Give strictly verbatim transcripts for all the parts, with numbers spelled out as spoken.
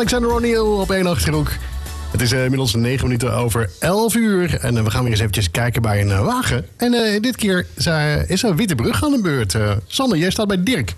Alexander O'Neal op één Achterhoek. Het is uh, inmiddels negen minuten over elf uur. En uh, we gaan weer eens eventjes kijken bij een uh, wagen. En uh, dit keer uh, is er Wittebrug aan de beurt. Uh, Sander, jij staat bij Dirk.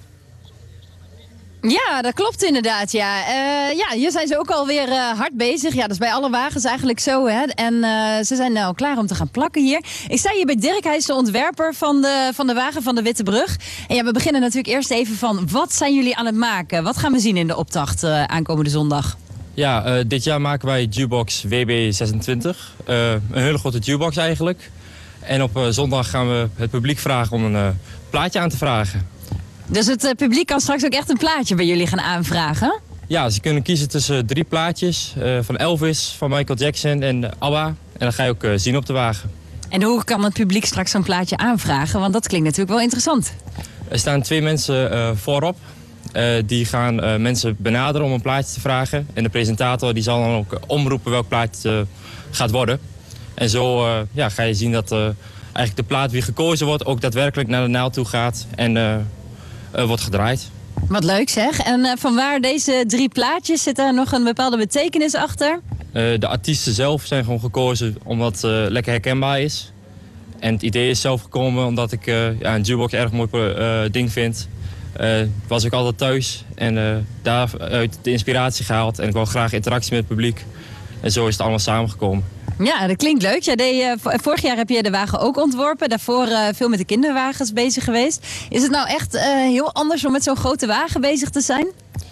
Ja, dat klopt inderdaad. Ja, uh, ja hier zijn ze ook alweer uh, hard bezig. Ja, dat is bij alle wagens eigenlijk zo. Hè? En uh, ze zijn al klaar om te gaan plakken hier. Ik sta hier bij Dirk. Hij is de ontwerper van de, van de wagen van de Wittebrug. En ja, we beginnen natuurlijk eerst even van... wat zijn jullie aan het maken? Wat gaan we zien in de optocht uh, aankomende zondag? Ja, uh, dit jaar maken wij Jukebox W B zesentwintig. Uh, een hele grote jukebox eigenlijk. En op uh, zondag gaan we het publiek vragen om een uh, plaatje aan te vragen. Dus het uh, publiek kan straks ook echt een plaatje bij jullie gaan aanvragen? Ja, ze kunnen kiezen tussen drie plaatjes. Uh, van Elvis, van Michael Jackson en ABBA. En dat ga je ook uh, zien op de wagen. En hoe kan het publiek straks zo'n plaatje aanvragen? Want dat klinkt natuurlijk wel interessant. Er staan twee mensen uh, voorop. Uh, die gaan uh, mensen benaderen om een plaatje te vragen. En de presentator die zal dan ook omroepen welk plaatje het uh, gaat worden. En zo uh, ja, ga je zien dat uh, eigenlijk de plaat die gekozen wordt... ook daadwerkelijk naar de naald toe gaat en uh, uh, wordt gedraaid. Wat leuk zeg. En uh, vanwaar deze drie plaatjes? Zit daar nog een bepaalde betekenis achter? Uh, de artiesten zelf zijn gewoon gekozen omdat het uh, lekker herkenbaar is. En het idee is zelf gekomen omdat ik uh, ja, een jukebox erg mooi uh, ding vind... Uh, was ik altijd thuis en uh, daaruit de inspiratie gehaald. En ik wou graag interactie met het publiek. En zo is het allemaal samengekomen. Ja, dat klinkt leuk. Ja, deed, uh, vorig jaar heb je de wagen ook ontworpen. Daarvoor uh, veel met de kinderwagens bezig geweest. Is het nou echt uh, heel anders om met zo'n grote wagen bezig te zijn?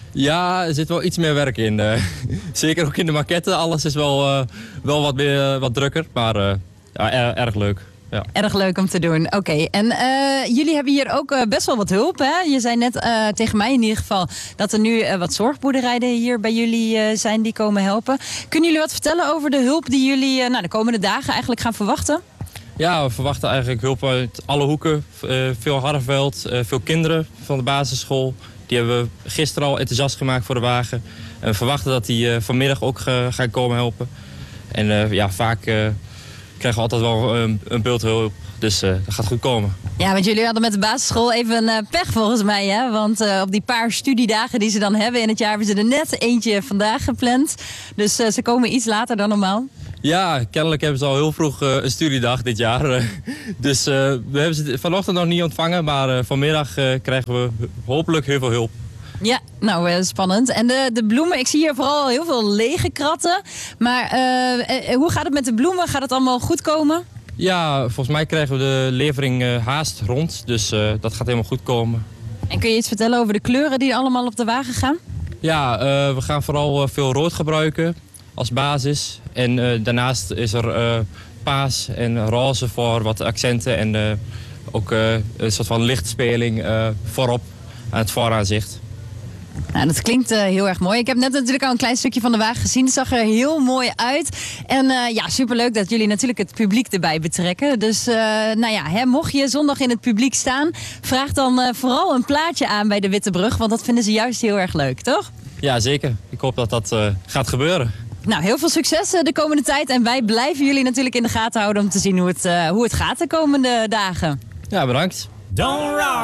Ja, er zit wel iets meer werk in. Uh, zeker ook in de maquette. Alles is wel, uh, wel wat, meer, uh, wat drukker. Maar uh, ja, er, erg leuk. Ja. Erg leuk om te doen. Oké, okay. En uh, jullie hebben hier ook uh, best wel wat hulp, hè? Je zei net uh, tegen mij in ieder geval dat er nu uh, wat zorgboerderijen hier bij jullie uh, zijn die komen helpen. Kunnen jullie wat vertellen over de hulp die jullie uh, nou, de komende dagen eigenlijk gaan verwachten? Ja, we verwachten eigenlijk hulp uit alle hoeken. Uh, veel Harreveld, uh, veel kinderen van de basisschool. Die hebben we gisteren al enthousiast gemaakt voor de wagen. En we verwachten dat die uh, vanmiddag ook uh, gaan komen helpen. En uh, ja, vaak... Uh, krijgen we altijd wel een, een beeldhulp, dus uh, dat gaat goed komen. Ja, want jullie hadden met de basisschool even uh, pech volgens mij, hè? Want uh, op die paar studiedagen die ze dan hebben in het jaar... hebben ze er net eentje vandaag gepland. Dus uh, ze komen iets later dan normaal. Ja, kennelijk hebben ze al heel vroeg uh, een studiedag dit jaar. dus uh, we hebben ze vanochtend nog niet ontvangen, maar uh, vanmiddag uh, krijgen we hopelijk heel veel hulp. Ja, nou uh, spannend. En de, de bloemen, ik zie hier vooral heel veel lege kratten. Maar uh, hoe gaat het met de bloemen? Gaat het allemaal goed komen? Ja, volgens mij krijgen we de levering uh, haast rond. Dus uh, dat gaat helemaal goed komen. En kun je iets vertellen over de kleuren die allemaal op de wagen gaan? Ja, uh, we gaan vooral uh, veel rood gebruiken als basis. En uh, daarnaast is er uh, paas en roze voor wat accenten. En uh, ook uh, een soort van lichtspeling uh, voorop aan het vooraanzicht. Nou, dat klinkt uh, heel erg mooi. Ik heb net natuurlijk al een klein stukje van de wagen gezien. Het zag er heel mooi uit. En uh, ja, superleuk dat jullie natuurlijk het publiek erbij betrekken. Dus uh, nou ja, hè, mocht je zondag in het publiek staan... vraag dan uh, vooral een plaatje aan bij de Wittebrug. Want dat vinden ze juist heel erg leuk, toch? Ja, zeker. Ik hoop dat dat uh, gaat gebeuren. Nou, heel veel succes uh, de komende tijd. En wij blijven jullie natuurlijk in de gaten houden... om te zien hoe het, uh, hoe het gaat de komende dagen. Ja, bedankt. Don't rock.